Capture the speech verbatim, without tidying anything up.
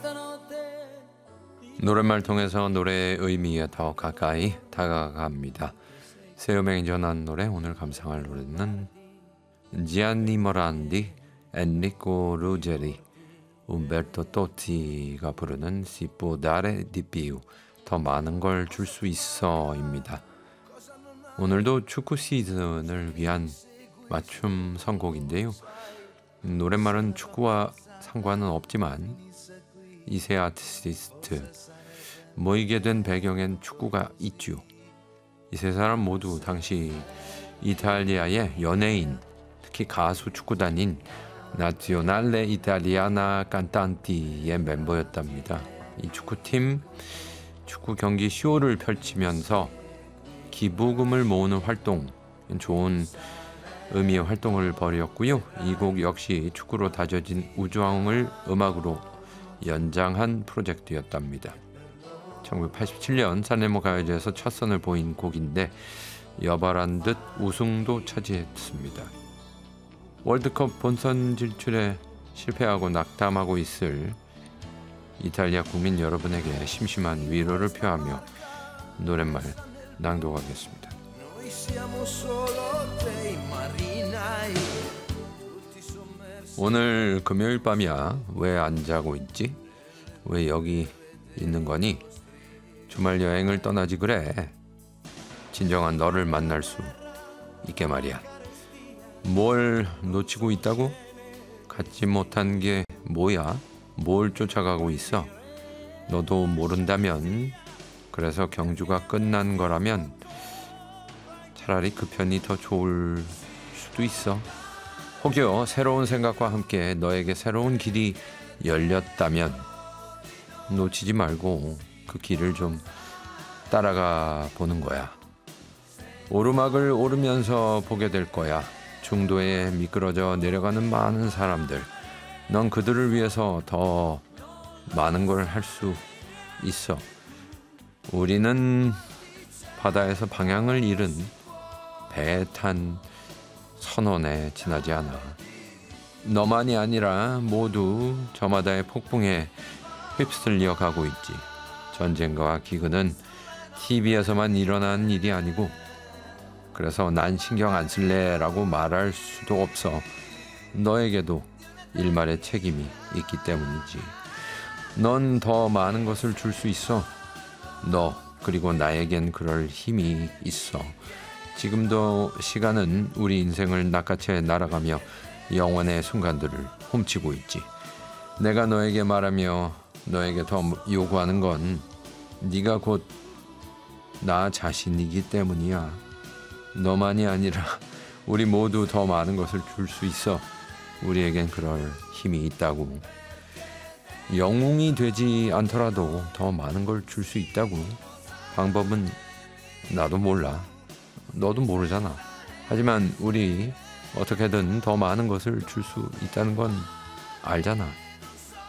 노랫말 통해서 노래의 의미에 더 가까이 다가갑니다. 새 음악이 전한 노래, 오늘 감상할 노래는 지안니 모란디, 엔리코 루제리, 움베르토 토티가 부르는 Si può dare di più, 더 많은 걸 줄 수 있어입니다. 오늘도 축구 시즌을 위한 맞춤 선곡인데요. 노랫말은 축구와 상관은 없지만 이 세 아티스트 모이게 된 배경엔 축구가 있죠. 이 세 사람 모두 당시 이탈리아의 연예인, 특히 가수 축구단인 나지오날레 이탈리아나 칸탄티의 멤버였답니다. 이 축구팀 축구 경기 쇼를 펼치면서 기부금을 모으는 활동, 좋은 의미의 활동을 벌였고요. 이 곡 역시 축구로 다져진 우정을 음악으로 연장한 프로젝트였답니다. 천구백팔십칠 년 산레모 가요제에서 첫 선을 보인 곡인데 여발한 듯 우승도 차지했습니다. 월드컵 본선 진출에 실패하고 낙담하고 있을 이탈리아 국민 여러분에게 심심한 위로를 표하며 노랫말 낭독하겠습니다. 오늘 금요일 밤이야. 왜 안 자고 있지? 왜 여기 있는 거니? 주말 여행을 떠나지 그래. 진정한 너를 만날 수 있게 말이야. 뭘 놓치고 있다고? 갖지 못한 게 뭐야? 뭘 쫓아가고 있어? 너도 모른다면, 그래서 경주가 끝난 거라면 차라리 그 편이 더 좋을 수도 있어. 혹여 새로운 생각과 함께 너에게 새로운 길이 열렸다면 놓치지 말고 그 길을 좀 따라가 보는 거야. 오르막을 오르면서 보게 될 거야. 중도에 미끄러져 내려가는 많은 사람들. 넌 그들을 위해서 더 많은 걸 할 수 있어. 우리는 바다에서 방향을 잃은 배에 탄 선원에 지나지 않아. 너만이 아니라 모두 저마다의 폭풍에 휩쓸려 가고 있지. 전쟁과 기근은 티비에서만 일어난 일이 아니고, 그래서 난 신경 안 쓸래 라고 말할 수도 없어. 너에게도 일말의 책임이 있기 때문이지. 넌 더 많은 것을 줄 수 있어. 너 그리고 나에겐 그럴 힘이 있어. 지금도 시간은 우리 인생을 낚아채 날아가며 영원의 순간들을 훔치고 있지. 내가 너에게 말하며 너에게 더 요구하는 건 네가 곧 나 자신이기 때문이야. 너만이 아니라 우리 모두 더 많은 것을 줄 수 있어. 우리에겐 그럴 힘이 있다고. 영웅이 되지 않더라도 더 많은 걸 줄 수 있다고. 방법은 나도 몰라. 너도 모르잖아. 하지만 우리 어떻게든 더 많은 것을 줄 수 있다는 건 알잖아.